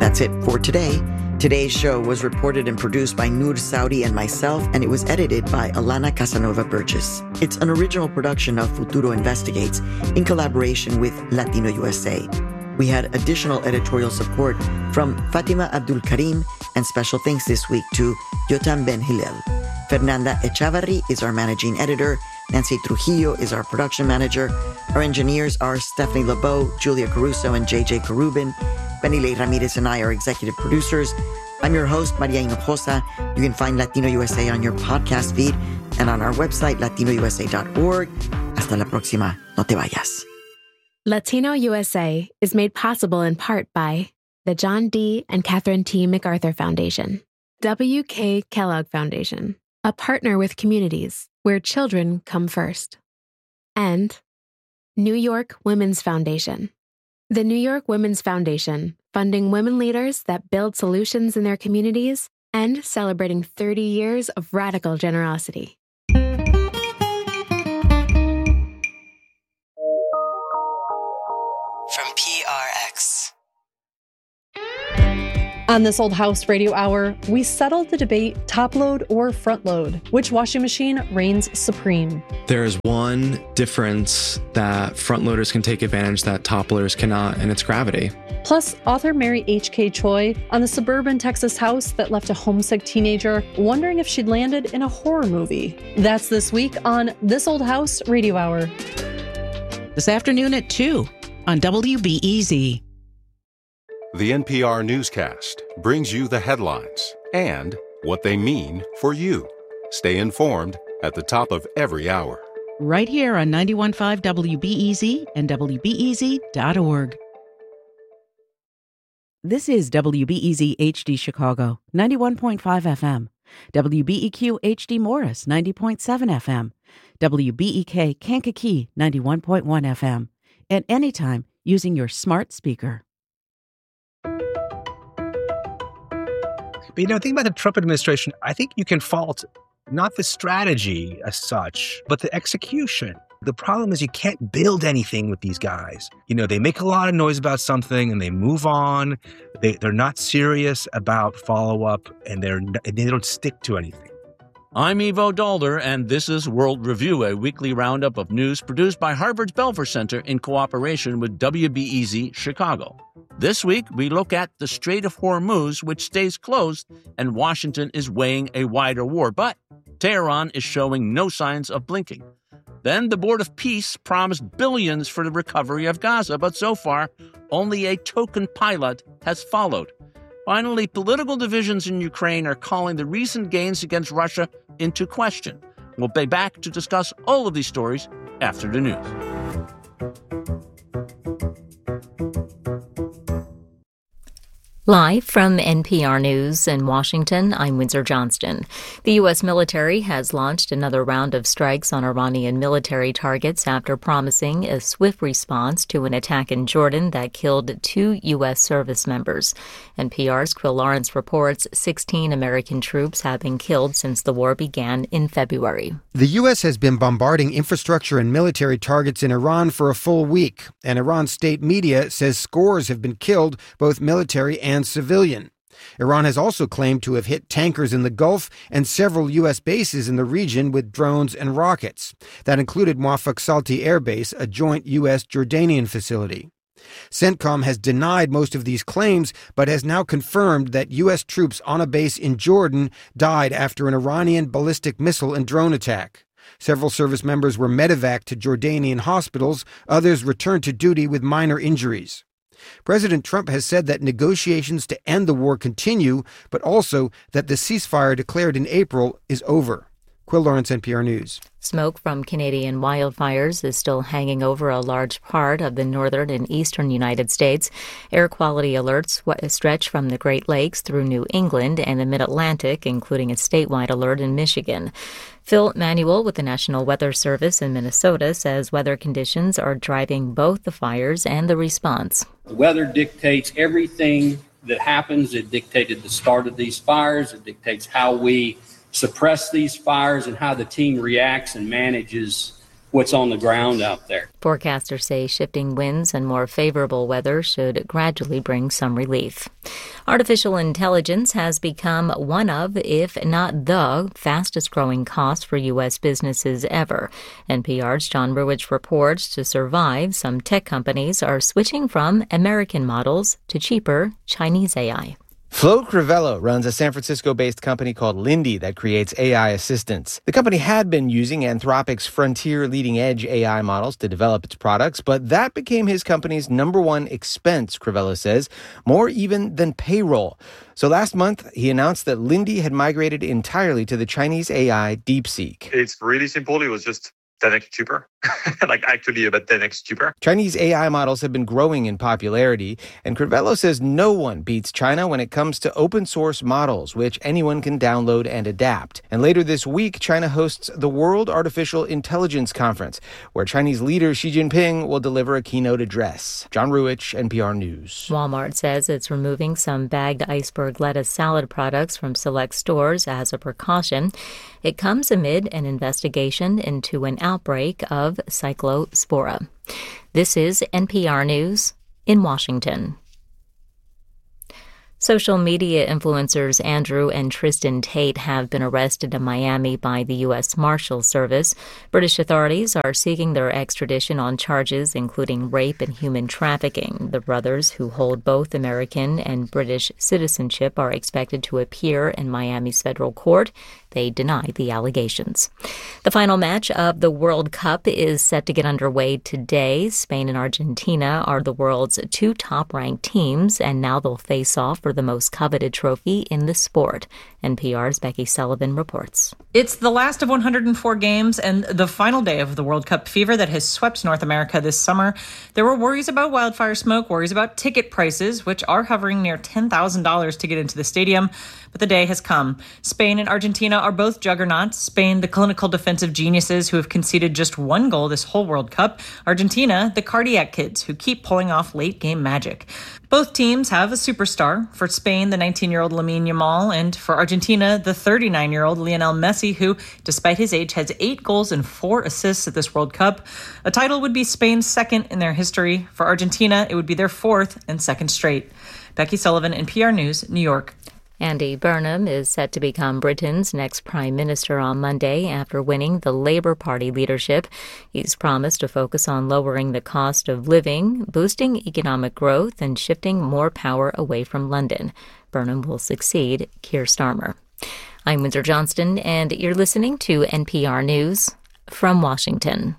That's it for today. Today's show was reported and produced by Noor Saudi and myself, and it was edited by Alana Casanova Burgess. It's an original production of Futuro Investigates in collaboration with Latino USA. We had additional editorial support from Fatima Abdul Karim, and special thanks this week to Yotam Ben Hillel. Fernanda Echavarri is our managing editor. Nancy Trujillo is our production manager. Our engineers are Stephanie LeBeau, Julia Caruso, and JJ Karubin. Benilei Ramirez and I are executive producers. I'm your host, Maria Hinojosa. You can find Latino USA on your podcast feed and on our website, latinousa.org. Hasta la próxima. No te vayas. Latino USA is made possible in part by the John D. and Catherine T. MacArthur Foundation, W.K. Kellogg Foundation, a partner with communities where children come first, and New York Women's Foundation. The New York Women's Foundation, funding women leaders that build solutions in their communities and celebrating 30 years of radical generosity. From PRX. On This Old House Radio Hour, we settled the debate top load or front load. Which washing machine reigns supreme? There is one difference that front loaders can take advantage that top loaders cannot, and it's gravity. Plus, author Mary H.K. Choi on the suburban Texas house that left a homesick teenager wondering if she'd landed in a horror movie. That's this week on This Old House Radio Hour. This afternoon at 2 on WBEZ. The NPR newscast brings you the headlines and what they mean for you. Stay informed at the top of every hour. Right here on 91.5 WBEZ and WBEZ.org. This is WBEZ HD Chicago, 91.5 FM. WBEQ HD Morris, 90.7 FM. WBEK Kankakee, 91.1 FM. And anytime using your smart speaker. But, think about the Trump administration. I think you can fault not the strategy as such, but the execution. The problem is you can't build anything with these guys. They make a lot of noise about something and they move on. They're not serious about follow-up and they don't stick to anything. I'm Ivo Dalder, and this is World Review, a weekly roundup of news produced by Harvard's Belfer Center in cooperation with WBEZ Chicago. This week, we look at the Strait of Hormuz, which stays closed, and Washington is weighing a wider war, but Tehran is showing no signs of blinking. Then the Board of Peace promised billions for the recovery of Gaza, but so far, only a token pilot has followed. Finally, political divisions in Ukraine are calling the recent gains against Russia into question. We'll be back to discuss all of these stories after the news. Live from NPR News in Washington, I'm Windsor Johnston. The U.S. military has launched another round of strikes on Iranian military targets after promising a swift response to an attack in Jordan that killed 2 U.S. service members. NPR's Quill Lawrence reports 16 American troops have been killed since the war began in February. The U.S. has been bombarding infrastructure and military targets in Iran for a full week, and Iran's state media says scores have been killed, both military and civilian. Iran has also claimed to have hit tankers in the Gulf and several U.S. bases in the region with drones and rockets. That included Muaffaq Salti Air Base, a joint U.S.-Jordanian facility. CENTCOM has denied most of these claims, but has now confirmed that U.S. troops on a base in Jordan died after an Iranian ballistic missile and drone attack. Several service members were medevaced to Jordanian hospitals. Others returned to duty with minor injuries. President Trump has said that negotiations to end the war continue, but also that the ceasefire declared in April is over. Quill Lawrence, NPR News. Smoke from Canadian wildfires is still hanging over a large part of the northern and eastern United States. Air quality alerts stretch from the Great Lakes through New England and the Mid-Atlantic, including a statewide alert in Michigan. Phil Manuel with the National Weather Service in Minnesota says weather conditions are driving both the fires and the response. The weather dictates everything that happens. It dictated the start of these fires. It dictates how we suppress these fires and how the team reacts and manages what's on the ground out there. Forecasters say shifting winds and more favorable weather should gradually bring some relief. Artificial intelligence has become one of, if not the, fastest-growing cost for U.S. businesses ever. NPR's John Ruwitch reports to survive, some tech companies are switching from American models to cheaper Chinese AI. Flo Crivello runs a San Francisco-based company called Lindy that creates AI assistants. The company had been using Anthropic's frontier leading-edge AI models to develop its products, but that became his company's number one expense, Crivello says, more even than payroll. So last month, he announced that Lindy had migrated entirely to the Chinese AI DeepSeek. It's really simple. It was just 10x cheaper, like actually about 10x cheaper. Chinese AI models have been growing in popularity, and Crivello says no one beats China when it comes to open source models, which anyone can download and adapt. And later this week, China hosts the World Artificial Intelligence Conference, where Chinese leader Xi Jinping will deliver a keynote address. John Ruwitch, NPR News. Walmart says it's removing some bagged iceberg lettuce salad products from select stores as a precaution. It comes amid an investigation into an outbreak of cyclospora. This is NPR News in Washington. Social media influencers Andrew and Tristan Tate have been arrested in Miami by the U.S. Marshals Service. British authorities are seeking their extradition on charges including rape and human trafficking. The brothers, who hold both American and British citizenship, are expected to appear in Miami's federal court. They deny the allegations. The final match of the World Cup is set to get underway today. Spain and Argentina are the world's two top-ranked teams, and now they'll face off for the most coveted trophy in the sport. NPR's Becky Sullivan reports. It's the last of 104 games and the final day of the World Cup fever that has swept North America this summer. There were worries about wildfire smoke, worries about ticket prices, which are hovering near $10,000 to get into the stadium. But the day has come. Spain and Argentina are both juggernauts. Spain, the clinical defensive geniuses who have conceded just one goal this whole World Cup. Argentina, the cardiac kids who keep pulling off late-game magic. Both teams have a superstar. For Spain, the 19-year-old Lamine Yamal, and for Argentina, the 39-year-old Lionel Messi, who, despite his age, has 8 goals and 4 assists at this World Cup. A title would be Spain's second in their history. For Argentina, it would be their 4th and second straight. Becky Sullivan, NPR News, New York. Andy Burnham is set to become Britain's next prime minister on Monday after winning the Labour Party leadership. He's promised to focus on lowering the cost of living, boosting economic growth, and shifting more power away from London. Burnham will succeed Keir Starmer. I'm Windsor Johnston, and you're listening to NPR News from Washington.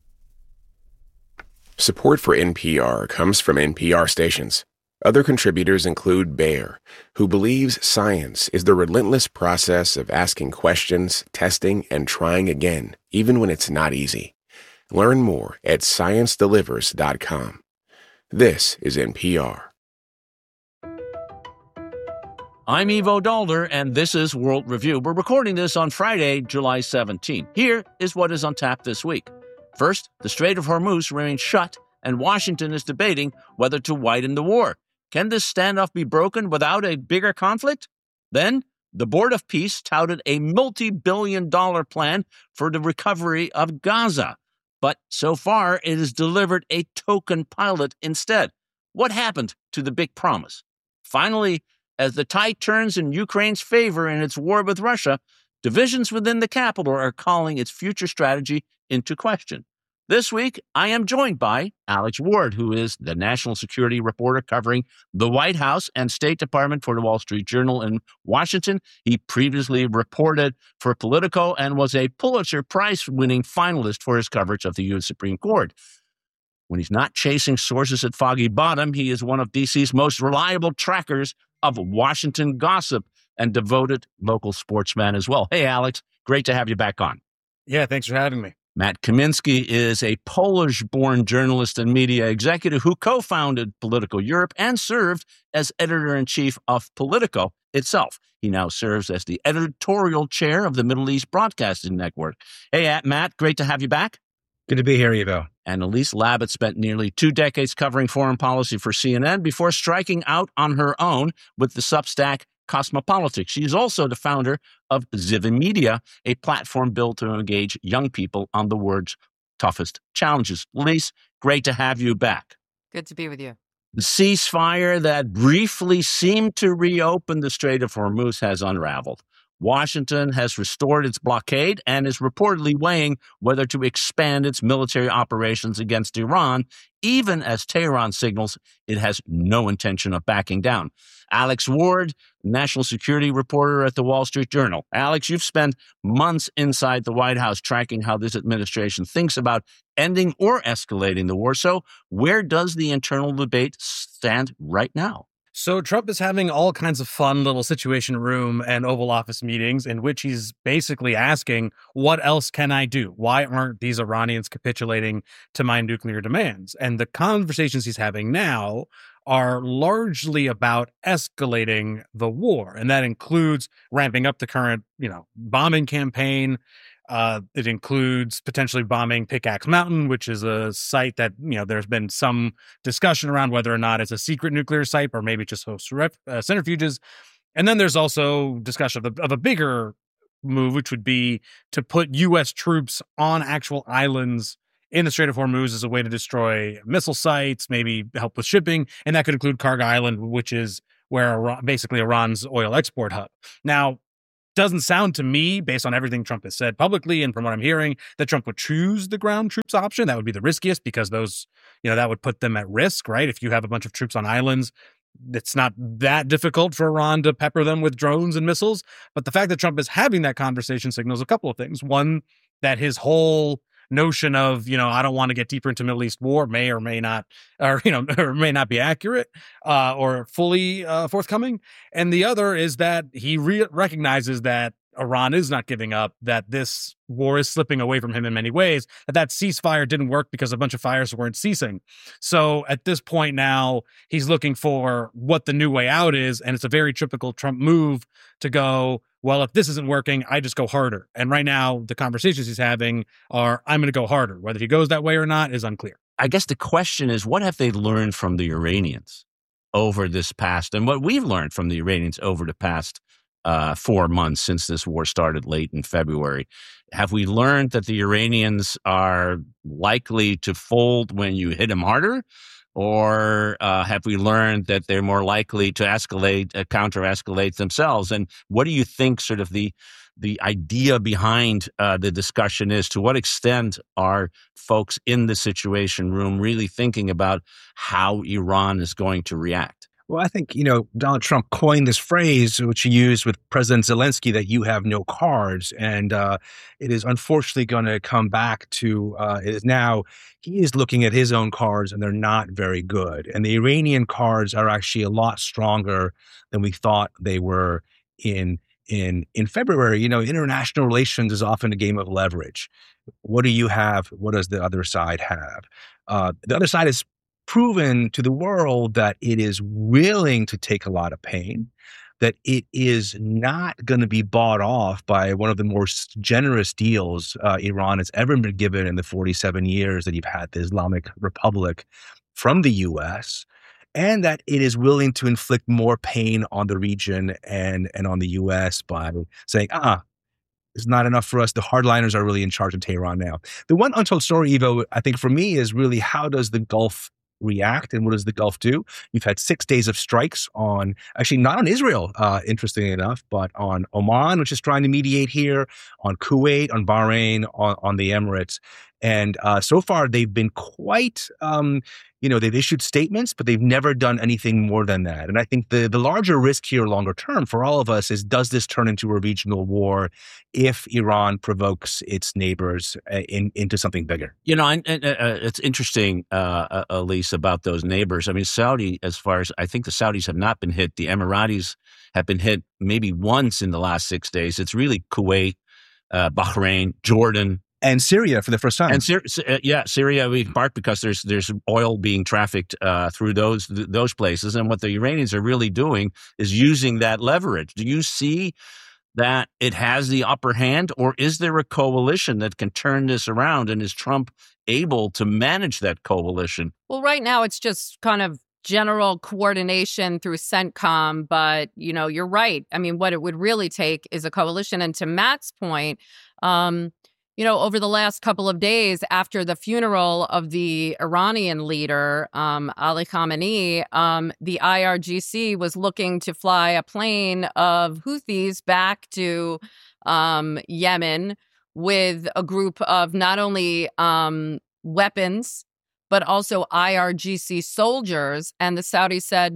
Support for NPR comes from NPR stations. Other contributors include Bayer, who believes science is the relentless process of asking questions, testing, and trying again, even when it's not easy. Learn more at ScienceDelivers.com. This is NPR. I'm Ivo Daalder, and this is World Review. We're recording this on Friday, July 17. Here is what is on tap this week. First, the Strait of Hormuz remains shut, and Washington is debating whether to widen the war. Can this standoff be broken without a bigger conflict? Then, the Board of Peace touted a multi-billion-dollar plan for the recovery of Gaza. But so far, it has delivered a token pilot instead. What happened to the big promise? Finally, as the tide turns in Ukraine's favor in its war with Russia, divisions within the capital are calling its future strategy into question. This week, I am joined by Alex Ward, who is the national security reporter covering the White House and State Department for the Wall Street Journal in Washington. He previously reported for Politico and was a Pulitzer Prize-winning finalist for his coverage of the U.S. Supreme Court. When he's not chasing sources at Foggy Bottom, he is one of D.C.'s most reliable trackers of Washington gossip and devoted local sportsman as well. Hey, Alex, great to have you back on. Yeah, thanks for having me. Matt Kaminsky is a Polish-born journalist and media executive who co-founded Politico Europe and served as editor-in-chief of Politico itself. He now serves as the editorial chair of the Middle East Broadcasting Network. Hey, Matt, great to have you back. Good to be here, Ivo. And Elise Labott spent nearly 2 decades covering foreign policy for CNN before striking out on her own with the Substack Cosmopolitics. She is also the founder of Ziva Media, a platform built to engage young people on the toughest challenges. Elise, great to have you back. Good to be with you. The ceasefire that briefly seemed to reopen the Strait of Hormuz has unraveled. Washington has restored its blockade and is reportedly weighing whether to expand its military operations against Iran, even as Tehran signals it has no intention of backing down. Alex Ward, national security reporter at the Wall Street Journal. Alex, you've spent months inside the White House tracking how this administration thinks about ending or escalating the war. So where does the internal debate stand right now? So Trump is having all kinds of fun little Situation Room and Oval Office meetings in which he's basically asking, what else can I do? Why aren't these Iranians capitulating to my nuclear demands? And the conversations he's having now are largely about escalating the war. And that includes ramping up the current, bombing campaign. It includes potentially bombing Pickaxe Mountain, which is a site that, there's been some discussion around whether or not it's a secret nuclear site or maybe just hosts centrifuges. And then there's also discussion of a bigger move, which would be to put U.S. troops on actual islands in the Strait of Hormuz as a way to destroy missile sites, maybe help with shipping. And that could include Karga Island, which is where basically Iran's oil export hub. Now, doesn't sound to me, based on everything Trump has said publicly and from what I'm hearing, that Trump would choose the ground troops option. That would be the riskiest because those, that would put them at risk, right? If you have a bunch of troops on islands, it's not that difficult for Iran to pepper them with drones and missiles. But the fact that Trump is having that conversation signals a couple of things. One, that his whole notion of, I don't want to get deeper into Middle East war may or may not, or may not be accurate or fully forthcoming. And the other is that he recognizes that Iran is not giving up, that this war is slipping away from him in many ways, that ceasefire didn't work because a bunch of fires weren't ceasing. So at this point now, he's looking for what the new way out is. And it's a very typical Trump move to go, well, if this isn't working, I just go harder. And right now, the conversations he's having are, I'm going to go harder. Whether he goes that way or not is unclear. I guess the question is, what have they learned from the Iranians over this past, and what we've learned from the Iranians over the past 4 months since this war started late in February? Have we learned that the Iranians are likely to fold when you hit them harder? Or have we learned that they're more likely to counter-escalate themselves? And what do you think sort of the idea behind the discussion is? To what extent are folks in the Situation Room really thinking about how Iran is going to react? Well, I think, Donald Trump coined this phrase, which he used with President Zelensky, that you have no cards. And it is unfortunately going to come back to it is now he is looking at his own cards and they're not very good. And the Iranian cards are actually a lot stronger than we thought they were in February. International relations is often a game of leverage. What do you have? What does the other side have? The other side is proven to the world that it is willing to take a lot of pain, that it is not going to be bought off by one of the most generous deals Iran has ever been given in the 47 years that you've had the Islamic Republic from the U.S., and that it is willing to inflict more pain on the region and on the U.S. by saying, it's not enough for us. The hardliners are really in charge of Tehran now. The one untold story, Ivo, I think for me is really how does the Gulf react and what does the Gulf do? You've had 6 days of strikes on, actually not on Israel, interestingly enough, but on Oman, which is trying to mediate here, on Kuwait, on Bahrain, on the Emirates. And so far they've been quite, they've issued statements, but they've never done anything more than that. And I think the larger risk here longer term for all of us is, does this turn into a regional war if Iran provokes its neighbors into something bigger? It's interesting, Elise, about those neighbors. I mean, Saudi, as far as I think the Saudis have not been hit. The Emiratis have been hit maybe once in the last 6 days. It's really Kuwait, Bahrain, Jordan, and Syria for the first time. And Syria, in part because there's oil being trafficked through those places. And what the Iranians are really doing is using that leverage. Do you see that it has the upper hand, or is there a coalition that can turn this around? And is Trump able to manage that coalition? Well, right now it's just kind of general coordination through CENTCOM, but, you're right. I mean, what it would really take is a coalition. And to Matt's point, over the last couple of days after the funeral of the Iranian leader, Ali Khamenei, the IRGC was looking to fly a plane of Houthis back to Yemen with a group of not only weapons, but also IRGC soldiers. And the Saudis said,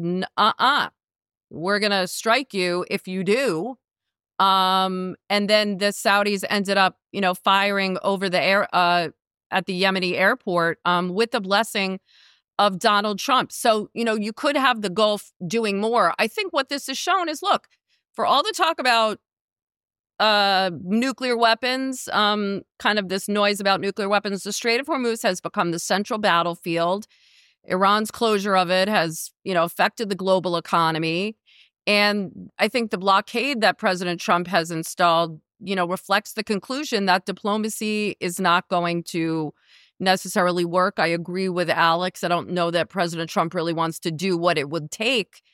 we're going to strike you if you do. And then the Saudis ended up, firing over the air at the Yemeni airport with the blessing of Donald Trump. So, you could have the Gulf doing more. I think what this has shown is, look, for all the talk about nuclear weapons, kind of this noise about nuclear weapons, the Strait of Hormuz has become the central battlefield. Iran's closure of it has, affected the global economy. And I think the blockade that President Trump has installed, reflects the conclusion that diplomacy is not going to necessarily work. I agree with Alex. I don't know that President Trump really wants to do what it would take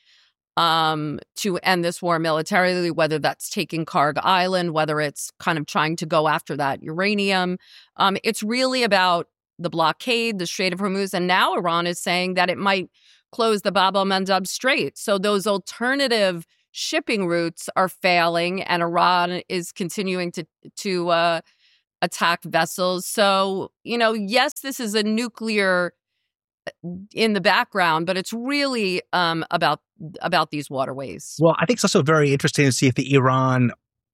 to end this war militarily, whether that's taking Karg Island, whether it's kind of trying to go after that uranium. It's really about the blockade, the Strait of Hormuz. And now Iran is saying that it might close the Bab el-Mandeb Strait. So those alternative shipping routes are failing, and Iran is continuing to attack vessels. So, yes, this is a nuclear in the background, but it's really about these waterways. Well, I think it's also very interesting to see if the Iran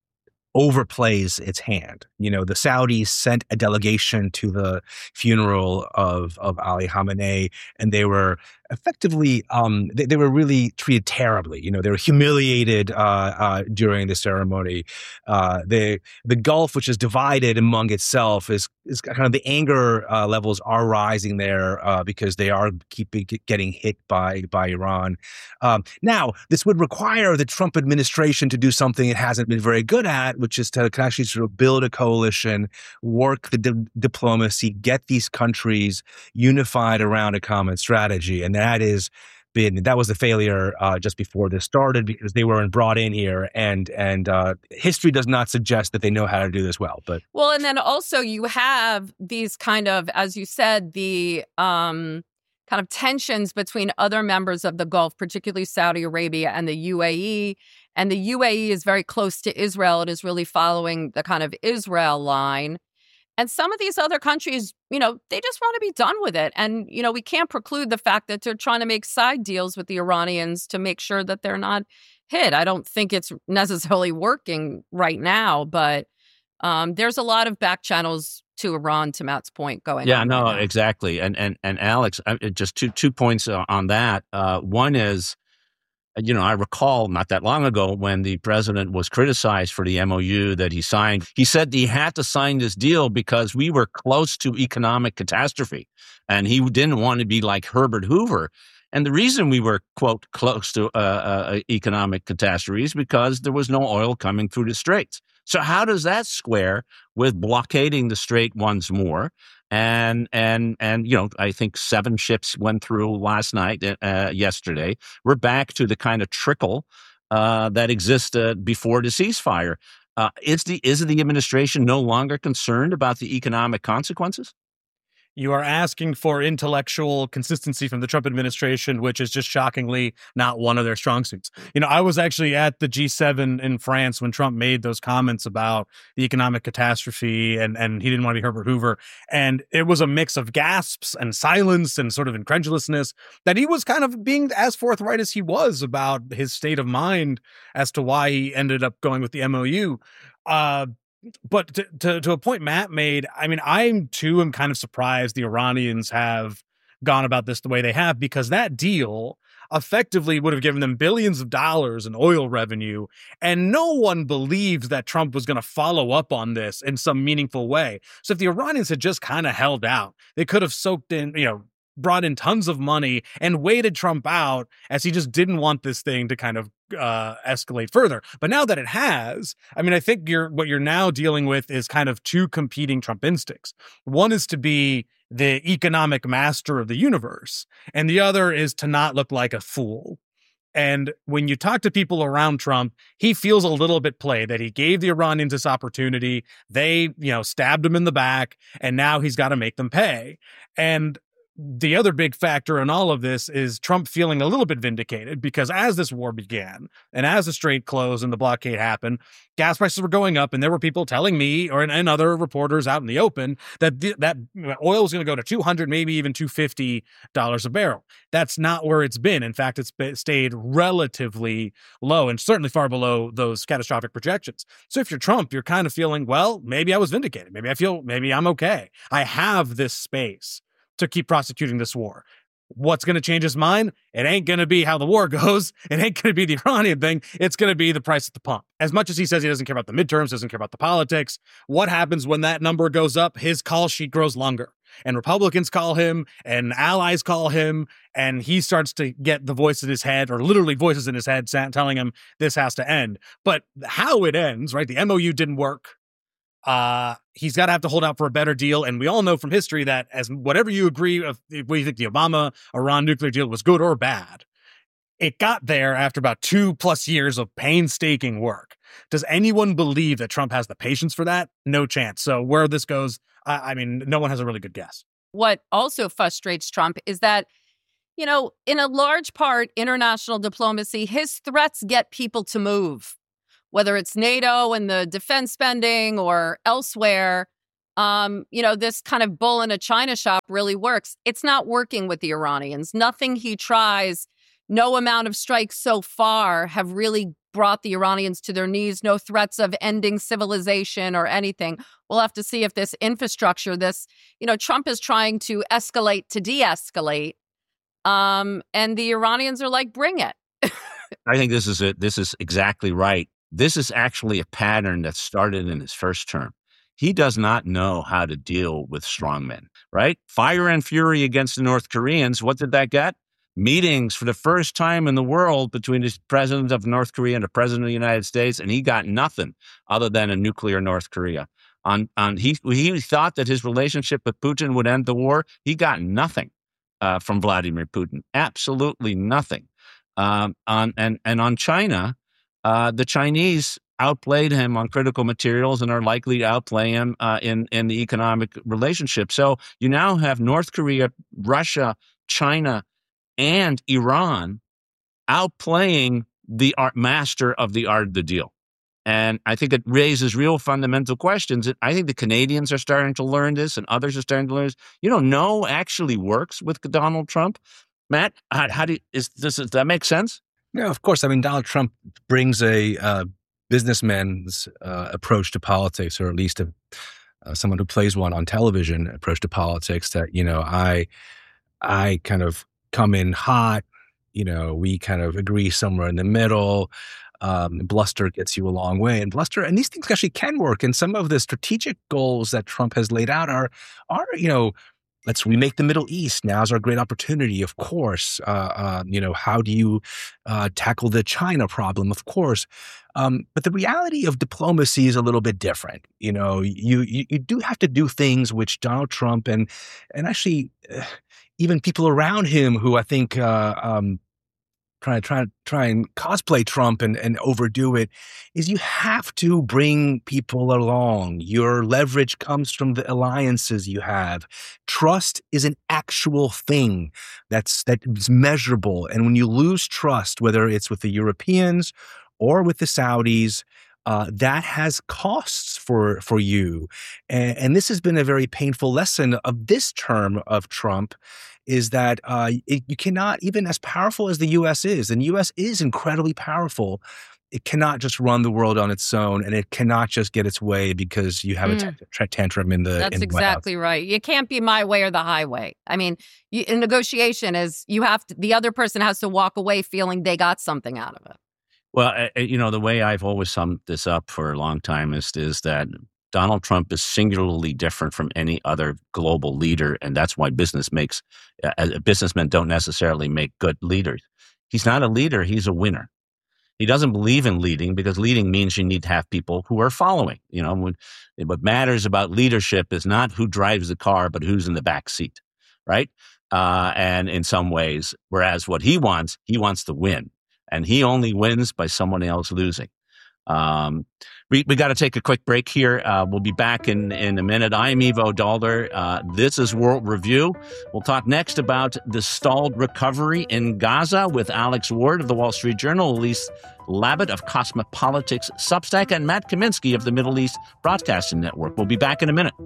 overplays its hand. The Saudis sent a delegation to the funeral of Ali Khamenei, and they were effectively, they were really treated terribly. They were humiliated during the ceremony. The Gulf, which is divided among itself, is kind of the anger levels are rising there because they are getting hit by Iran. Now, this would require the Trump administration to do something it hasn't been very good at, which is to actually sort of build a coalition, work the diplomacy, get these countries unified around a common strategy. And that was the failure just before this started, because they weren't brought in here, and history does not suggest that they know how to do this well. Well, and then also you have these kind of, as you said, the kind of tensions between other members of the Gulf, particularly Saudi Arabia and the UAE. And the UAE is very close to Israel. It is really following the kind of Israel line. And some of these other countries, they just want to be done with it. And, we can't preclude the fact that they're trying to make side deals with the Iranians to make sure that they're not hit. I don't think it's necessarily working right now, but there's a lot of back channels to Iran, to Matt's point, going on. Yeah, no, exactly. And Alex, just two points on that. One is, I recall not that long ago when the president was criticized for the MOU that he signed. He said he had to sign this deal because we were close to economic catastrophe, and he didn't want to be like Herbert Hoover. And the reason we were, quote, close to economic catastrophe is because there was no oil coming through the straits. So how does that square with blockading the strait once more? And I think 7 ships went through last night, yesterday. We're back to the kind of trickle that existed before the ceasefire. Is the administration no longer concerned about the economic consequences? You are asking for intellectual consistency from the Trump administration, which is just shockingly not one of their strong suits. I was actually at the G7 in France when Trump made those comments about the economic catastrophe and he didn't want to be Herbert Hoover. And it was a mix of gasps and silence and sort of incredulousness that he was kind of being as forthright as he was about his state of mind as to why he ended up going with the MOU. But to a point Matt made, I mean, I'm kind of surprised the Iranians have gone about this the way they have, because that deal effectively would have given them billions of dollars in oil revenue. And no one believes that Trump was going to follow up on this in some meaningful way. So if the Iranians had just kind of held out, they could have soaked in, brought in tons of money and waited Trump out, as he just didn't want this thing to kind of escalate further. But now that it has, I mean, I think what you're now dealing with is kind of two competing Trump instincts. One is to be the economic master of the universe, and the other is to not look like a fool. And when you talk to people around Trump, he feels a little bit played, that he gave the Iranians this opportunity. They, stabbed him in the back, and now he's got to make them pay. And the other big factor in all of this is Trump feeling a little bit vindicated, because as this war began and as the strait closed and the blockade happened, gas prices were going up, and there were people telling me and other reporters out in the open that that oil was going to go to $200, maybe even $250 a barrel. That's not where it's been. In fact, it's stayed relatively low and certainly far below those catastrophic projections. So if you're Trump, you're kind of feeling, well, maybe I was vindicated. Maybe I'm okay. I have this space to keep prosecuting this war. What's going to change his mind? It ain't going to be how the war goes. It ain't going to be the Iranian thing. It's going to be the price at the pump. As much as he says he doesn't care about the midterms, doesn't care about the politics, what happens when that number goes up? His call sheet grows longer. And Republicans call him, and allies call him, and he starts to get the voice in his head, or literally voices in his head telling him this has to end. But how it ends, right? The MOU didn't work. He's got to have to hold out for a better deal. And we all know from history that as whatever you agree of, whether you think the Obama-Iran nuclear deal was good or bad, it got there after about 2+ years of painstaking work. Does anyone believe that Trump has the patience for that? No chance. So where this goes, no one has a really good guess. What also frustrates Trump is that, in a large part, international diplomacy, his threats get people to move. Whether it's NATO and the defense spending or elsewhere, this kind of bull in a china shop really works. It's not working with the Iranians. Nothing he tries, no amount of strikes so far have really brought the Iranians to their knees. No threats of ending civilization or anything. We'll have to see if this infrastructure, Trump is trying to escalate to de-escalate. And the Iranians are like, bring it. I think this is it. This is exactly right. This is actually a pattern that started in his first term. He does not know how to deal with strongmen, right? Fire and fury against the North Koreans. What did that get? Meetings for the first time in the world between the president of North Korea and the president of the United States, and he got nothing other than a nuclear North Korea. He thought that his relationship with Putin would end the war. He got nothing from Vladimir Putin. Absolutely nothing. On China, the Chinese outplayed him on critical materials and are likely to outplay him in the economic relationship. So you now have North Korea, Russia, China, and Iran outplaying the master of the art of the deal. And I think it raises real fundamental questions. I think the Canadians are starting to learn this, and others are starting to learn this. No actually works with Donald Trump. Matt, does that make sense? No, of course. Donald Trump brings a businessman's approach to politics, or at least someone who plays one on television approach to politics. That I kind of come in hot. We kind of agree somewhere in the middle. Bluster gets you a long way, and these things actually can work. And some of the strategic goals that Trump has laid out are let's remake the Middle East. Now's our great opportunity, of course. How do you tackle the China problem? Of course. But the reality of diplomacy is a little bit different. You do have to do things which Donald Trump and actually even people around him who I think try and cosplay Trump and overdo it, is you have to bring people along. Your leverage comes from the alliances you have. Trust is an actual thing that's measurable. And when you lose trust, whether it's with the Europeans or with the Saudis, that has costs for you. And this has been a very painful lesson of this term of Trump, is that you cannot, even as powerful as the U.S. is, and the U.S. is incredibly powerful, it cannot just run the world on its own, and it cannot just get its way because you have a tantrum in the That's in the exactly right. You can't be my way or the highway. In negotiation, the other person has to walk away feeling they got something out of it. Well, the way I've always summed this up for a long time is that Donald Trump is singularly different from any other global leader, and that's why businessmen don't necessarily make good leaders. He's not a leader, he's a winner. He doesn't believe in leading, because leading means you need to have people who are following. What matters about leadership is not who drives the car, but who's in the back seat, right? And in some ways, whereas what he wants to win. and he only wins by someone else losing. We got to take a quick break here. We'll be back in a minute. I am Ivo Daalder. This is World Review. We'll talk next about the stalled recovery in Gaza with Alex Ward of the Wall Street Journal, Elise Labott of Cosmopolitics Substack, and Matt Kaminsky of the Middle East Broadcasting Network. We'll be back in a minute.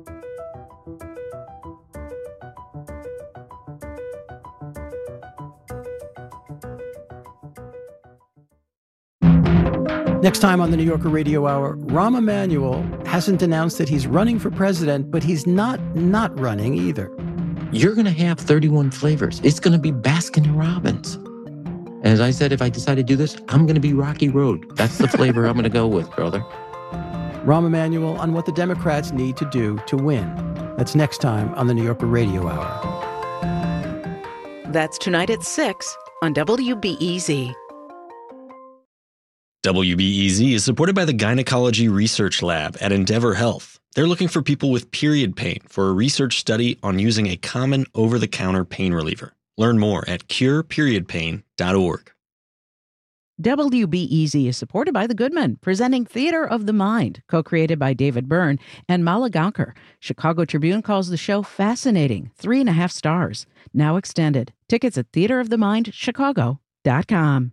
Next time on the New Yorker Radio Hour, Rahm Emanuel hasn't announced that he's running for president, but he's not running either. You're going to have 31 flavors. It's going to be Baskin Robbins. As I said, if I decide to do this, I'm going to be Rocky Road. That's the flavor I'm going to go with, brother. Rahm Emanuel on what the Democrats need to do to win. That's next time on the New Yorker Radio Hour. That's tonight at 6 on WBEZ. WBEZ is supported by the Gynecology Research Lab at Endeavor Health. They're looking for people with period pain for a research study on using a common over-the-counter pain reliever. Learn more at cureperiodpain.org. WBEZ is supported by The Goodman, presenting Theater of the Mind, co-created by David Byrne and Mala Gaonkar. Chicago Tribune calls the show fascinating, 3.5 stars. Now extended. Tickets at theaterofthemindchicago.com.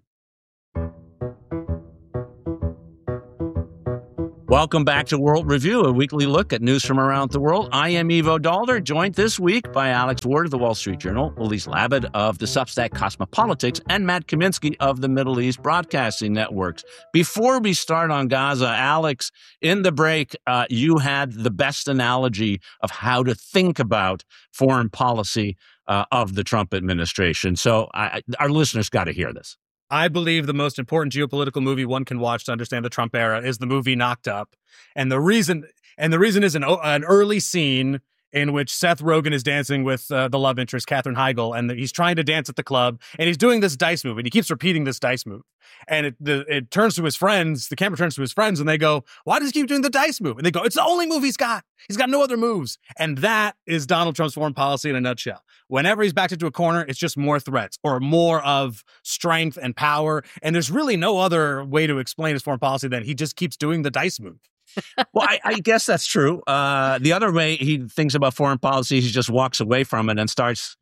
Welcome back to World Review, a weekly look at news from around the world. I am Ivo Daalder, joined this week by Alex Ward of the Wall Street Journal, Elise Labott of the Substack Cosmopolitics, and Matt Kaminsky of the Middle East Broadcasting Networks. Before we start on Gaza, Alex, in the break, you had the best analogy of how to think about foreign policy of the Trump administration. So our listeners got to hear this. I believe the most important geopolitical movie one can watch to understand the Trump era is the movie Knocked Up. And the reason is an early scene in which Seth Rogen is dancing with the love interest, Katherine Heigl, and he's trying to dance at the club, and he's doing this dice move, and he keeps repeating this dice move. And it turns to his friends, the camera turns to his friends, and they go, why does he keep doing the dice move? And they go, it's the only move he's got. He's got no other moves. And that is Donald Trump's foreign policy in a nutshell. Whenever he's backed into a corner, it's just more threats or more of strength and power. And there's really no other way to explain his foreign policy than he just keeps doing the dice move. Well, I guess that's true. The other way he thinks about foreign policy, he just walks away from it and starts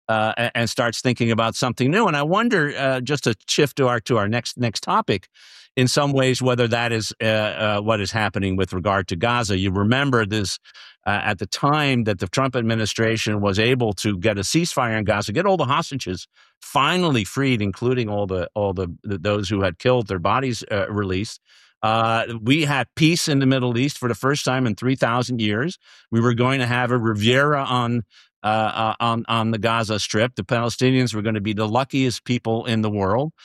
thinking about something new. And I wonder, just to shift to our next topic, in some ways, whether that is what is happening with regard to Gaza. You remember this at the time that the Trump administration was able to get a ceasefire in Gaza, get all the hostages finally freed, including all the those who had killed, their bodies released. We had peace in the Middle East for the first time in 3,000 years. We were going to have a Riviera on the Gaza Strip. The Palestinians were going to be the luckiest people in the world.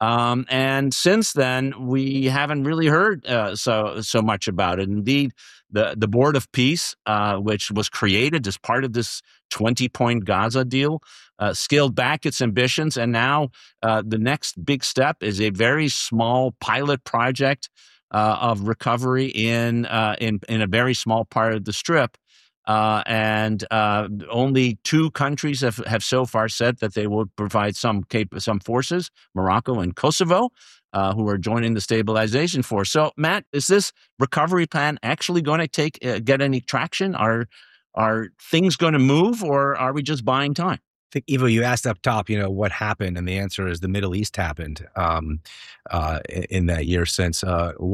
And since then, we haven't really heard so much about it. Indeed, the Board of Peace, which was created as part of this 20-point Gaza deal, scaled back its ambitions. And now the next big step is a very small pilot project of recovery in a very small part of the Strip. And only 2 countries have so far said that they will provide some forces, Morocco and Kosovo, who are joining the stabilization force. So, Matt, is this recovery plan actually going to get any traction? Are things going to move, or are we just buying time? I think, Ivo, you asked up top, what happened, and the answer is the Middle East happened in that year since.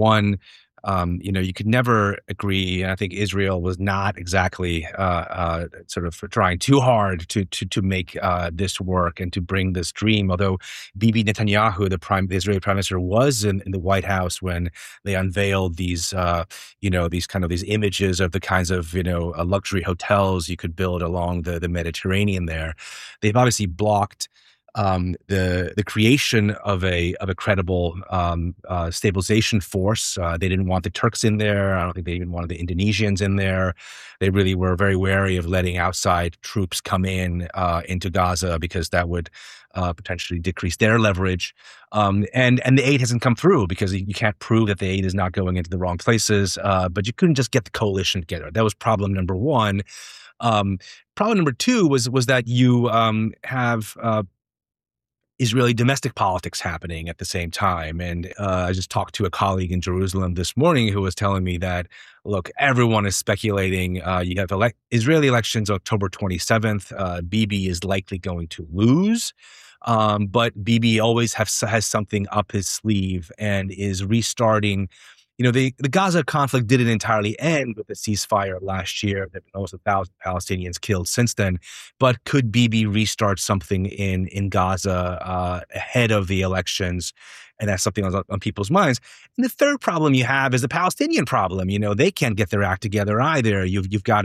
You could never agree, and I think Israel was not exactly sort of trying too hard to make this work and to bring this dream. Although Bibi Netanyahu, the Israeli prime minister, was in the White House when they unveiled these images of the kinds of luxury hotels you could build along the Mediterranean there. They've obviously blocked the creation of a credible stabilization force. They didn't want the Turks in there. I don't think they even wanted the Indonesians in there. They really were very wary of letting outside troops come into Gaza because that would potentially decrease their leverage. And the aid hasn't come through because you can't prove that the aid is not going into the wrong places. But you couldn't just get the coalition together. That was problem number one. Problem number two was that you have Israeli domestic politics happening at the same time. And I just talked to a colleague in Jerusalem this morning who was telling me that, look, everyone is speculating. You have Israeli elections October 27th. Bibi is likely going to lose. But Bibi always has something up his sleeve and is restarting. The Gaza conflict didn't entirely end with the ceasefire last year. There have been almost 1,000 Palestinians killed since then. But could Bibi restart something in Gaza ahead of the elections? And that's something on people's minds. And the third problem you have is the Palestinian problem. They can't get their act together either. You've got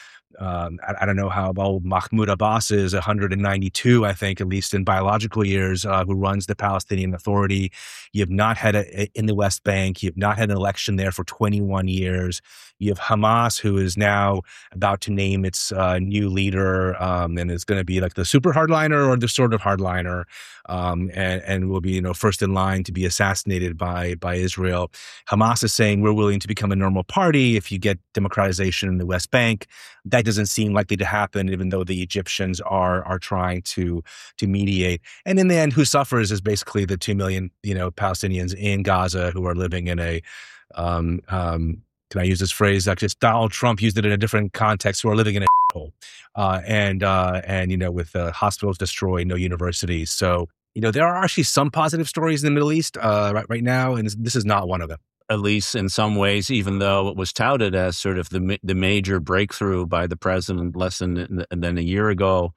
I don't know how old Mahmoud Abbas is, 192, I think, at least in biological years, who runs the Palestinian Authority. You have not had in the West Bank. You have not had an election there for 21 years. You have Hamas, who is now about to name its new leader, and it's going to be like the super hardliner or the sort of hardliner, and will be first in line to be assassinated by Israel. Hamas is saying we're willing to become a normal party if you get democratization in the West Bank. That doesn't seem likely to happen, even though the Egyptians are trying to mediate. And in the end, who suffers is basically the 2 million Palestinians in Gaza who are living in a can I use this phrase? Actually, Donald Trump used it in a different context. Who are living in a hole, and with hospitals destroyed, no universities. So there are actually some positive stories in the Middle East right now, and this is not one of them. At least in some ways, even though it was touted as sort of the major breakthrough by the president less than a year ago,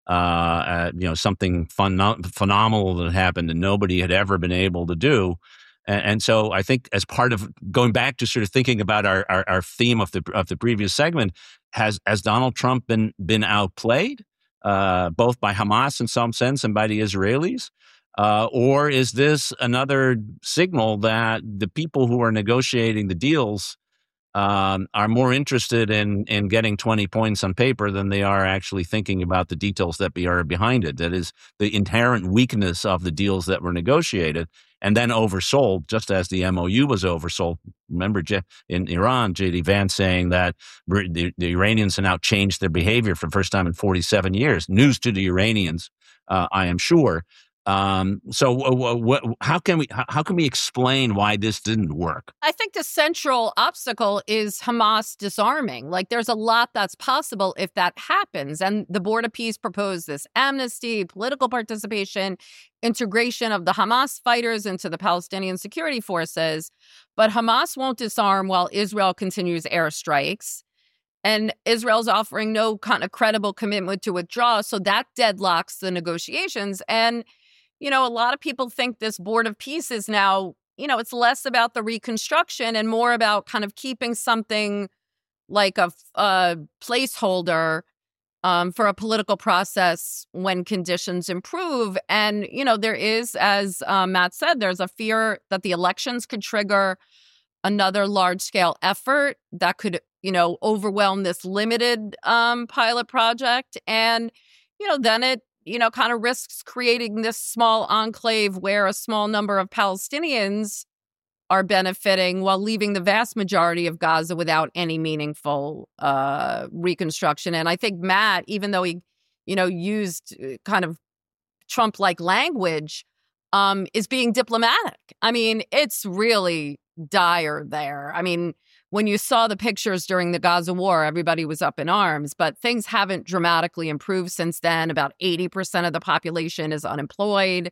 something phenomenal that happened and nobody had ever been able to do. And so I think as part of going back to sort of thinking about our theme of the previous segment, has Donald Trump been outplayed, both by Hamas in some sense and by the Israelis? Or is this another signal that the people who are negotiating the deals are more interested in getting 20 points on paper than they are actually thinking about the details that are behind it? That is the inherent weakness of the deals that were negotiated and then oversold, just as the MOU was oversold. Remember in Iran, J.D. Vance saying that the Iranians have now changed their behavior for the first time in 47 years. News to the Iranians, I am sure. So how can we explain why this didn't work? I think the central obstacle is Hamas disarming. Like, there's a lot that's possible if that happens. And the Board of Peace proposed this amnesty, political participation, integration of the Hamas fighters into the Palestinian security forces. But Hamas won't disarm while Israel continues airstrikes. And Israel's offering no kind of credible commitment to withdraw. So that deadlocks the negotiations. And a lot of people think this Board of Peace is now, it's less about the reconstruction and more about kind of keeping something like a placeholder for a political process when conditions improve. And, there is, as Matt said, there's a fear that the elections could trigger another large-scale effort that could, overwhelm this limited pilot project. And, then it, kind of risks creating this small enclave where a small number of Palestinians are benefiting while leaving the vast majority of Gaza without any meaningful reconstruction. And I think Matt, even though he, used kind of Trump-like language, is being diplomatic. I mean, it's really dire there. I mean, when you saw the pictures during the Gaza war, everybody was up in arms, but things haven't dramatically improved since then. About 80% of the population is unemployed.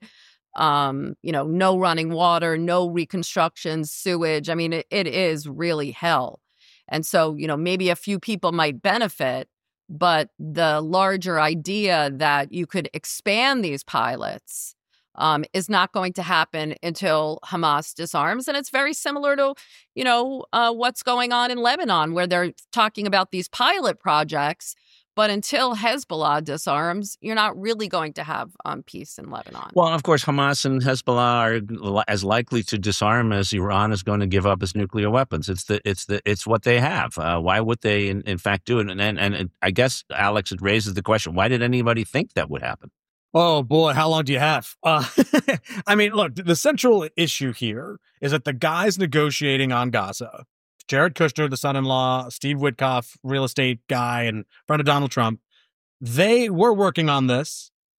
No running water, no reconstruction, sewage. I mean, it is really hell. And so, maybe a few people might benefit, but the larger idea that you could expand these pilots is not going to happen until Hamas disarms. And it's very similar to, what's going on in Lebanon, where they're talking about these pilot projects. But until Hezbollah disarms, you're not really going to have peace in Lebanon. Well, of course, Hamas and Hezbollah are as likely to disarm as Iran is going to give up its nuclear weapons. It's what they have. Why would they, in fact, do it? And I guess, Alex, it raises the question: why did anybody think that would happen? Oh, boy, how long do you have? I mean, look, the central issue here is that the guys negotiating on Gaza, Jared Kushner, the son-in-law, Steve Witkoff, real estate guy and friend of Donald Trump, they were working on this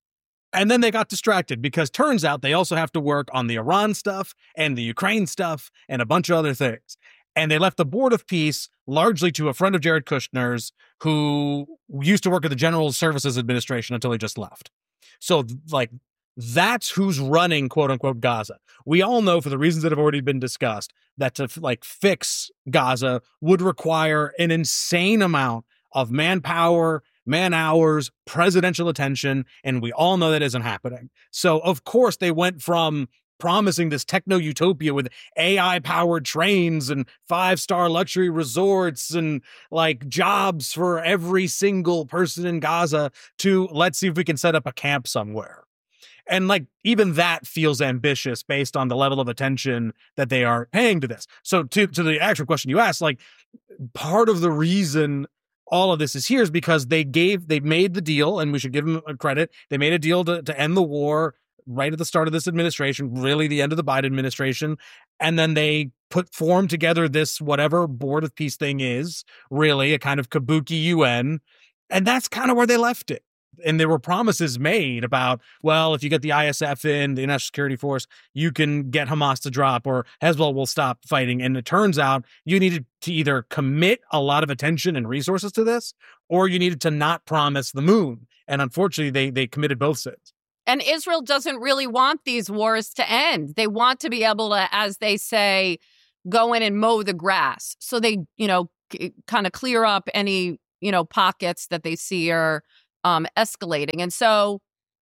And then they got distracted because turns out they also have to work on the Iran stuff and the Ukraine stuff and a bunch of other things. And they left the Board of Peace largely to a friend of Jared Kushner's who used to work at the General Services Administration until he just left. So, like, that's who's running, quote unquote, Gaza. We all know, for the reasons that have already been discussed, that to fix Gaza would require an insane amount of manpower, man hours, presidential attention, and we all know that isn't happening. So, of course, they went from promising this techno-utopia with AI-powered trains and 5-star luxury resorts and, like, jobs for every single person in Gaza to let's see if we can set up a camp somewhere. And, like, even that feels ambitious based on the level of attention that they are paying to this. So to the actual question you asked, like, part of the reason all of this is here is because they made the deal, and we should give them credit. They made a deal to end the war right at the start of this administration, really the end of the Biden administration. And then they formed together this whatever Board of Peace thing is, really a kind of kabuki UN. And that's kind of where they left it. And there were promises made about, well, if you get the ISF in, the National Security Force, you can get Hamas to drop or Hezbollah will stop fighting. And it turns out you needed to either commit a lot of attention and resources to this, or you needed to not promise the moon. And unfortunately, they committed both sins. And Israel doesn't really want these wars to end. They want to be able to, as they say, go in and mow the grass. So they, kind of clear up any, pockets that they see are escalating. And so,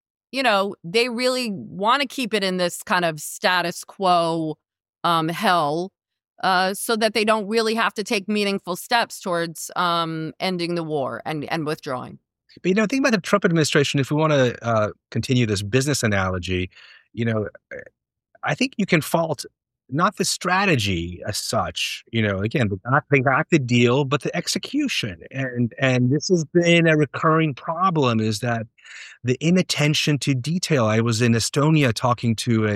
they really want to keep it in this kind of status quo hell so that they don't really have to take meaningful steps towards ending the war and withdrawing. But, think about the Trump administration. If we want to continue this business analogy, I think you can fault not the strategy as such, again, they got the deal, but the execution. And this has been a recurring problem, is that the inattention to detail. I was in Estonia talking to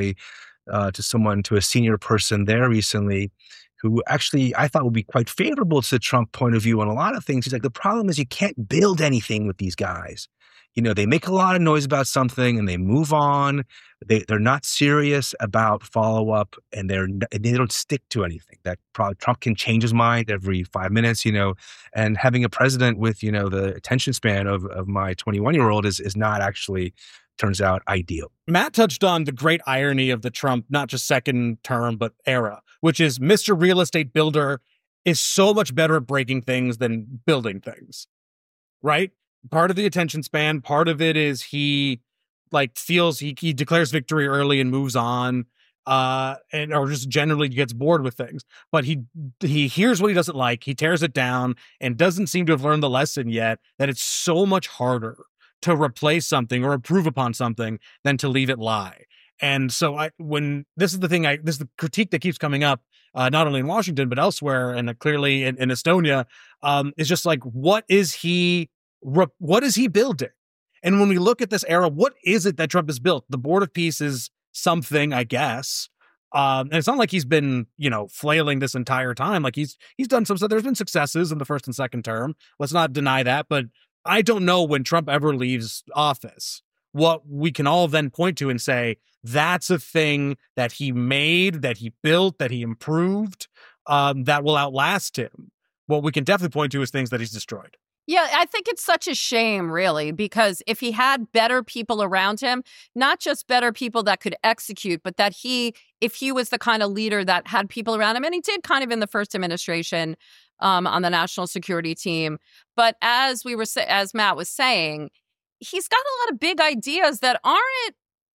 a senior person there recently, who actually I thought would be quite favorable to the Trump point of view on a lot of things. He's like, the problem is you can't build anything with these guys. They make a lot of noise about something and they move on. They're not serious about follow-up, and they don't stick to anything. That probably Trump can change his mind every 5 minutes, and having a president with, the attention span of my 21-year-old is not actually, turns out, ideal. Matt touched on the great irony of the Trump, not just second term, but era, which is Mr. Real Estate Builder is so much better at breaking things than building things, right? Part of the attention span, part of it is he feels he declares victory early and moves on, or just generally gets bored with things. But he hears what he doesn't like, he tears it down, and doesn't seem to have learned the lesson yet that it's so much harder to replace something or improve upon something than to leave it lie. And so this is the critique that keeps coming up, not only in Washington, but elsewhere, and clearly in Estonia, is just like, what is he building? And when we look at this era, what is it that Trump has built? The Board of Peace is something, I guess. And it's not like he's been, flailing this entire time. Like he's done some stuff. There's been successes in the first and second term. Let's not deny that. But I don't know when Trump ever leaves office what we can all then point to and say, that's a thing that he made, that he built, that he improved, that will outlast him. What we can definitely point to is things that he's destroyed. Yeah, I think it's such a shame, really, because if he had better people around him, not just better people that could execute, but that if he was the kind of leader that had people around him, and he did kind of in the first administration on the national security team. But as Matt was saying, he's got a lot of big ideas that aren't,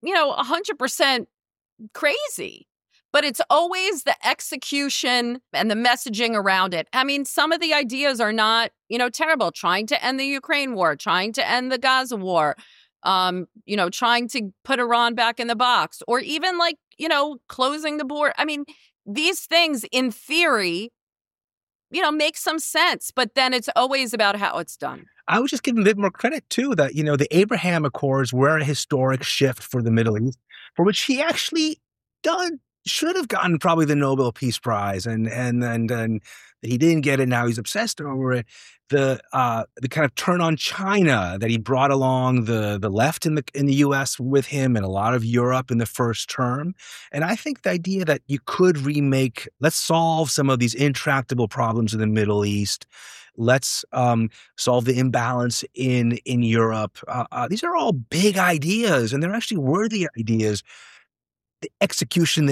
100% crazy. But it's always the execution and the messaging around it. I mean, some of the ideas are not, terrible. Trying to end the Ukraine war, trying to end the Gaza war, trying to put Iran back in the box, or even closing the border. I mean, these things in theory, make some sense, but then it's always about how it's done. I would just give him a bit more credit, too, that, the Abraham Accords were a historic shift for the Middle East, for which he actually should have gotten probably the Nobel Peace Prize, and He didn't get it. Now he's obsessed over it. The kind of turn on China that he brought along the left in the U.S. with him and a lot of Europe in the first term. And I think the idea that you could let's solve some of these intractable problems in the Middle East. Let's solve the imbalance in Europe. These are all big ideas, and they're actually worthy ideas. The execution.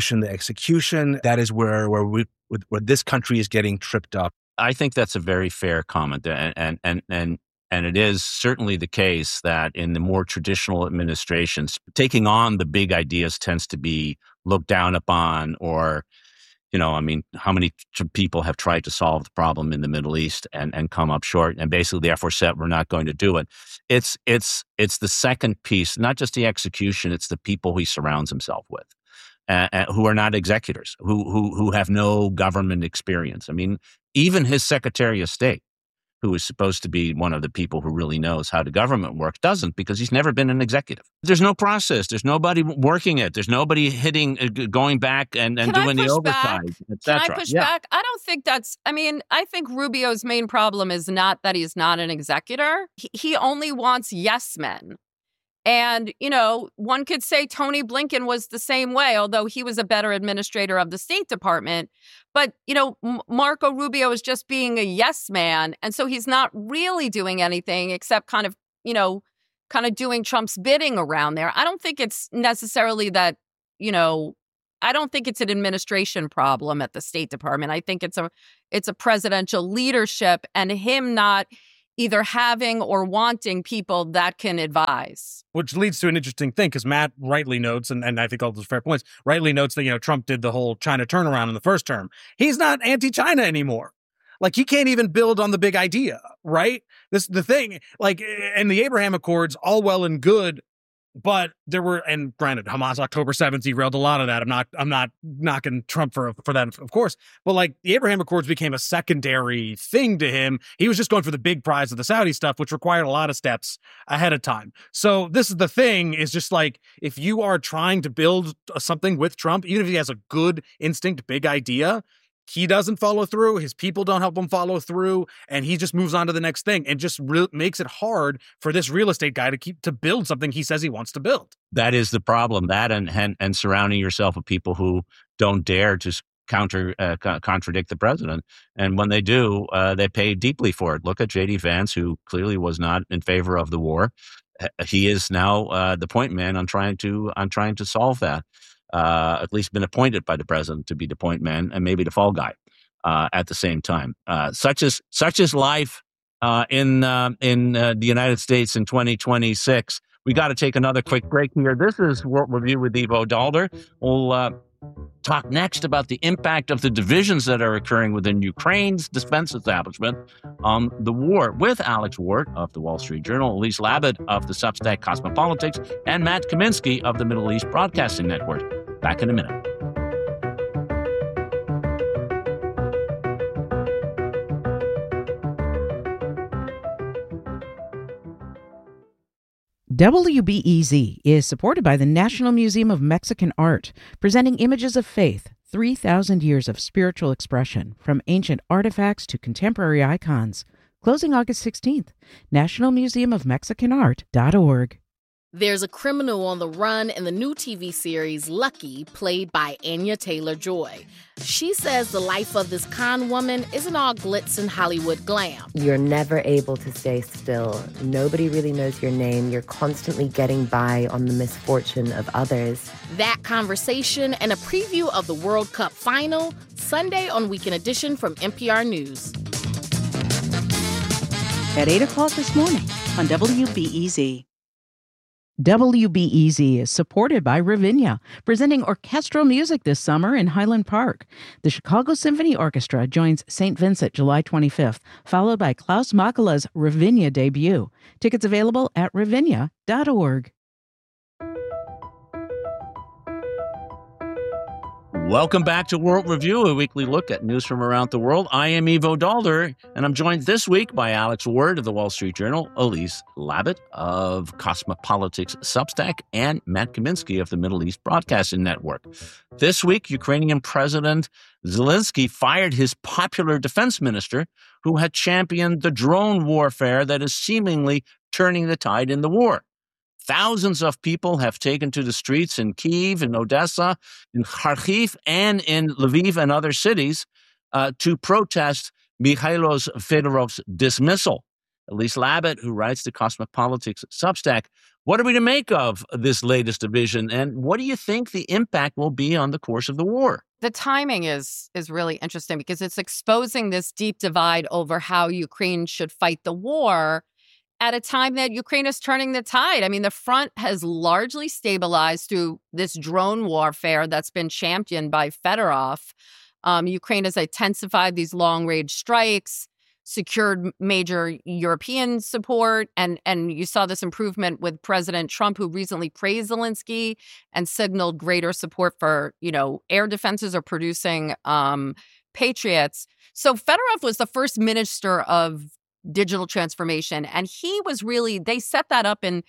That is where this country is getting tripped up. I think that's a very fair comment, and it is certainly the case that in the more traditional administrations, taking on the big ideas tends to be looked down upon, or how many people have tried to solve the problem in the Middle East and come up short, and basically therefore said we're not going to do it. It's the second piece, not just the execution; it's the people he surrounds himself with, who are not executors, who have no government experience. Even his Secretary of State, who is supposed to be one of the people who really knows how the government works, doesn't, because he's never been an executive. There's no process. There's nobody working it. There's nobody going back and doing the oversight, etc. Can I push back? I don't think I think Rubio's main problem is not that he's not an executor. He only wants yes men. And, one could say Tony Blinken was the same way, although he was a better administrator of the State Department. But, Marco Rubio is just being a yes man. And so he's not really doing anything except kind of doing Trump's bidding around there. I don't think it's necessarily that, I don't think it's an administration problem at the State Department. I think it's a presidential leadership and him not either having or wanting people that can advise. Which leads to an interesting thing, because Matt rightly notes, and I think all those fair points, rightly notes that, Trump did the whole China turnaround in the first term. He's not anti-China anymore. Like, he can't even build on the big idea, right? This the thing, and the Abraham Accords, all well and good, but there were, and granted, Hamas October 7th derailed a lot of that. I'm not knocking Trump for that, of course. But the Abraham Accords became a secondary thing to him. He was just going for the big prize of the Saudi stuff, which required a lot of steps ahead of time. So this is the thing, is just if you are trying to build something with Trump, even if he has a good instinct, big idea, he doesn't follow through. His people don't help him follow through, and he just moves on to the next thing, and just makes it hard for this real estate guy to build something he says he wants to build. That is the problem. That and surrounding yourself with people who don't dare to contradict the president, and when they do, they pay deeply for it. Look at J.D. Vance, who clearly was not in favor of the war. He is now the point man on trying to solve that. At least been appointed by the president to be the point man and maybe the fall guy at the same time. Such is life in the United States in 2026. We got to take another quick break here. This is World Review with Ivo Daalder. We'll talk next about the impact of the divisions that are occurring within Ukraine's defense establishment on the war, with Alex Ward of the Wall Street Journal, Elise Labott of the Substack Cosmopolitics, and Matt Kaminsky of the Middle East Broadcasting Network. Back in a minute. WBEZ is supported by the National Museum of Mexican Art, presenting images of faith, 3,000 years of spiritual expression, from ancient artifacts to contemporary icons. Closing August 16th. nationalmuseumofmexicanart.org. There's a criminal on the run in the new TV series Lucky, played by Anya Taylor-Joy. She says the life of this con woman isn't all glitz and Hollywood glam. You're never able to stay still. Nobody really knows your name. You're constantly getting by on the misfortune of others. That conversation and a preview of the World Cup final, Sunday on Weekend Edition from NPR News. At 8 o'clock this morning on WBEZ. WBEZ is supported by Ravinia, presenting orchestral music this summer in Highland Park. The Chicago Symphony Orchestra joins St. Vincent July 25th, followed by Klaus Makala's Ravinia debut. Tickets available at ravinia.org. Welcome back to World Review, a weekly look at news from around the world. I am Ivo Daalder, and I'm joined this week by Alex Ward of the Wall Street Journal, Elise Labott of Cosmopolitics Substack, and Matt Kaminsky of the Middle East Broadcasting Network. This week, Ukrainian President Zelensky fired his popular defense minister, who had championed the drone warfare that is seemingly turning the tide in the war. Thousands of people have taken to the streets in Kyiv, in Odessa, in Kharkiv, and in Lviv and other cities to protest Mikhailo Fedorov's dismissal. Elise Labott, who writes the Cosmopolitics Substack, what are we to make of this latest division, and what do you think the impact will be on the course of the war? The timing is really interesting because it's exposing this deep divide over how Ukraine should fight the war at a time that Ukraine is turning the tide. I mean, the front has largely stabilized through this drone warfare that's been championed by Fedorov. Ukraine has intensified these long-range strikes, secured major European support, and you saw this improvement with President Trump, who recently praised Zelensky and signaled greater support for, air defenses or producing Patriots. So Fedorov was the first minister of digital transformation. And they set that up in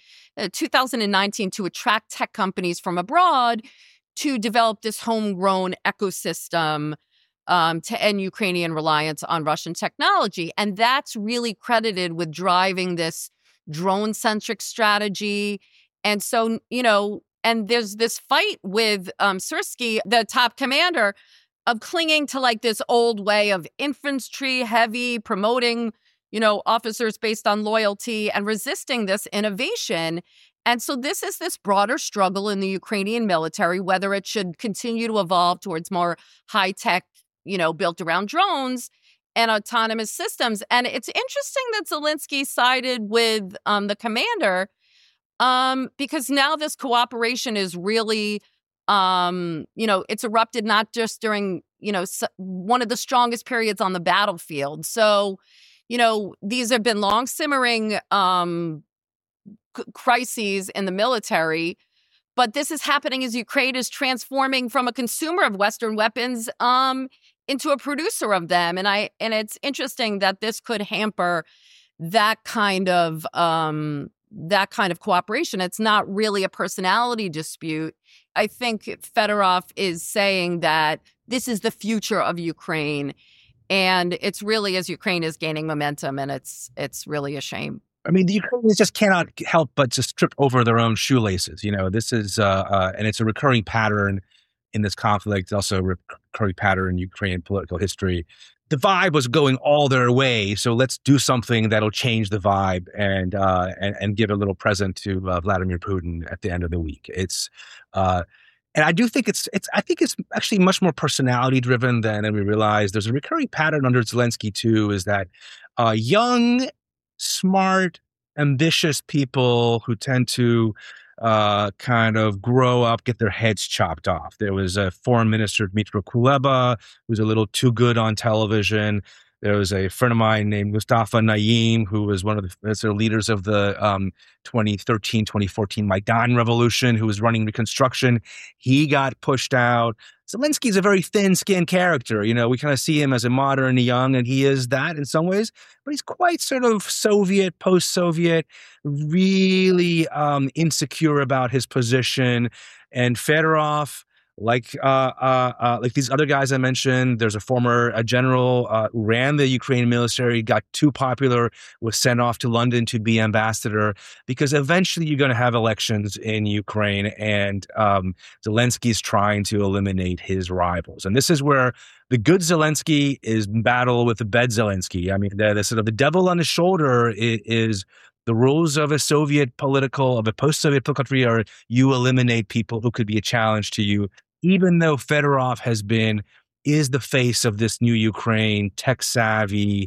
2019 to attract tech companies from abroad to develop this homegrown ecosystem to end Ukrainian reliance on Russian technology. And that's really credited with driving this drone-centric strategy. And so, and there's this fight with Syrskyi, the top commander, of clinging to like this old way of infantry heavy, promoting officers based on loyalty and resisting this innovation. And so this is this broader struggle in the Ukrainian military, whether it should continue to evolve towards more high-tech, built around drones and autonomous systems. And it's interesting that Zelensky sided with the commander because now this cooperation is really, it's erupted not just during, one of the strongest periods on the battlefield. So, these have been long simmering crises in the military, but this is happening as Ukraine is transforming from a consumer of Western weapons into a producer of them. And it's interesting that this could hamper that kind of cooperation. It's not really a personality dispute. I think Fedorov is saying that this is the future of Ukraine. And it's really as Ukraine is gaining momentum, and it's really a shame. I mean, the Ukrainians just cannot help but just trip over their own shoelaces. This is, and it's a recurring pattern in this conflict. It's also a recurring pattern in Ukrainian political history. The vibe was going all their way, so let's do something that'll change the vibe and give a little present to Vladimir Putin at the end of the week. And I do think it's actually much more personality driven than we realize. There's a recurring pattern under Zelensky too, is that young, smart, ambitious people who tend to kind of grow up, get their heads chopped off. There was a foreign minister, Dmytro Kuleba, who's a little too good on television. There was a friend of mine named Mustafa Naim, who was one of the leaders of the 2013, 2014 Maidan revolution, who was running reconstruction. He got pushed out. Zelensky's a very thin-skinned character. We kind of see him as a modern young, and he is that in some ways, but he's quite sort of Soviet, post-Soviet, really insecure about his position. And Fedorov, like these other guys I mentioned, there's a former general who ran the Ukrainian military, got too popular, was sent off to London to be ambassador, because eventually you're going to have elections in Ukraine, and Zelensky's trying to eliminate his rivals. And this is where the good Zelensky is in battle with the bad Zelensky. I mean, the sort of the devil on his shoulder is the rules of a post-Soviet political country are you eliminate people who could be a challenge to you, even though Fedorov is the face of this new Ukraine, tech-savvy,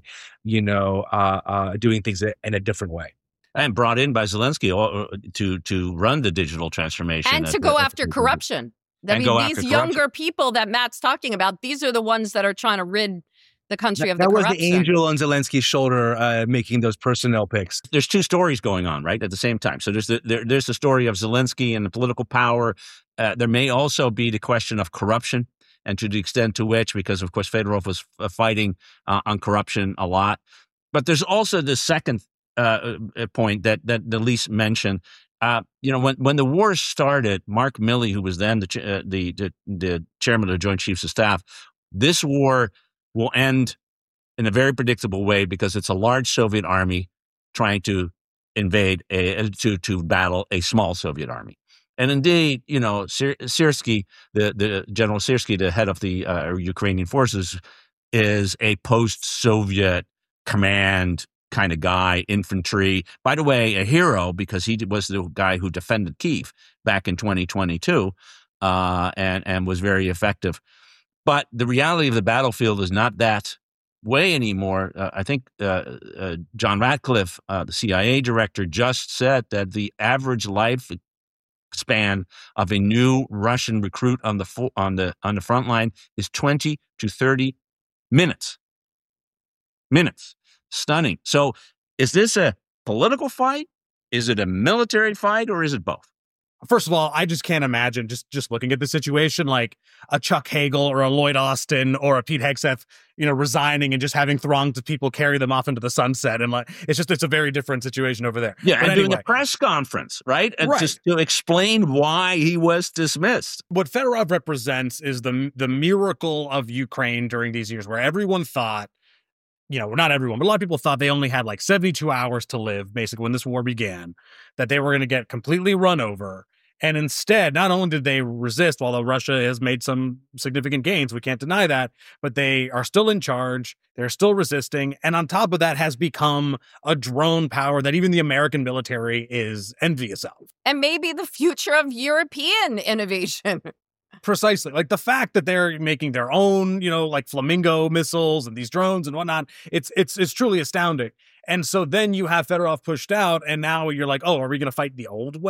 doing things in a different way. And brought in by Zelensky to run the digital transformation. And to go after corruption. I mean, these younger people that Matt's talking about, these are the ones that are trying to rid the country of the corruption. That was the angel on Zelensky's shoulder making those personnel picks. There's two stories going on, right, at the same time. So there's the story of Zelensky and the political power. There may also be the question of corruption and to the extent to which, because of course Fedorov was fighting on corruption a lot. But there's also the second point that Elise mentioned. When the war started, Mark Milley, who was then the chairman of the Joint Chiefs of Staff, this war will end in a very predictable way because it's a large Soviet army trying to invade to battle a small Soviet army. And indeed, Syrsky, the General Syrsky, the head of the Ukrainian forces, is a post-Soviet command kind of guy, infantry. By the way, a hero because he was the guy who defended Kyiv back in 2022 and was very effective. But the reality of the battlefield is not that way anymore. I think John Ratcliffe, the CIA director, just said that the average life span of a new Russian recruit on the front line is 20 to 30 minutes. Stunning. So is this a political fight? Is it a military fight, or is it both? First of all, I just can't imagine just looking at the situation like a Chuck Hagel or a Lloyd Austin or a Pete Hegseth, resigning and just having throngs of people carry them off into the sunset. And it's a very different situation over there. Yeah, but and doing a press conference, right? And just to explain why he was dismissed. What Fedorov represents is the miracle of Ukraine during these years where everyone thought, not everyone, but a lot of people thought they only had 72 hours to live, basically, when this war began, that they were going to get completely run over. And instead, not only did they resist, although Russia has made some significant gains, we can't deny that, but they are still in charge, they're still resisting, and on top of that has become a drone power that even the American military is envious of. And maybe the future of European innovation. Precisely. The fact that they're making their own, Flamingo missiles and these drones and whatnot, it's truly astounding. And so then you have Fedorov pushed out, and now you're like, oh, are we going to fight the old way?